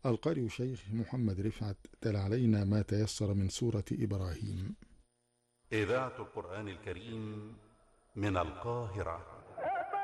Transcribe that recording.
القارئ شيخ محمد رفعت تلا علينا ما تيسر من سورة إبراهيم. إذاعة القرآن الكريم من القاهرة.